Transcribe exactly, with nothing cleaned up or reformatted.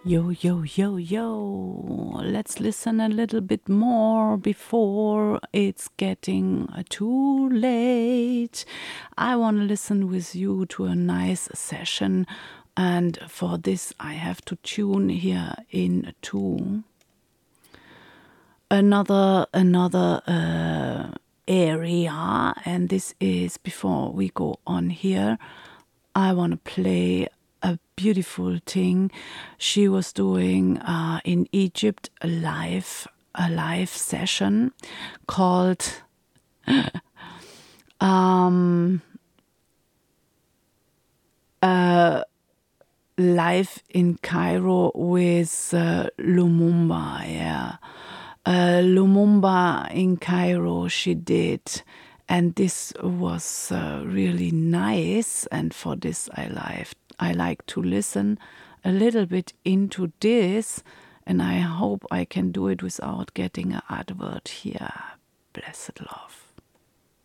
Yo, yo, yo, yo. Let's listen a little bit more before it's getting too late. I want to listen with you to a nice session, and for this, I have to tune here into another another uh, area, and this is before we go on here. I want to play a beautiful thing she was doing uh, in Egypt, a live a live session called um, uh, Live in Cairo with uh, Lumumba. Yeah, uh, Lumumba in Cairo she did, and this was uh, really nice. And for this, I like I like to listen a little bit into this, and I hope I can do it without getting an advert here. Blessed love.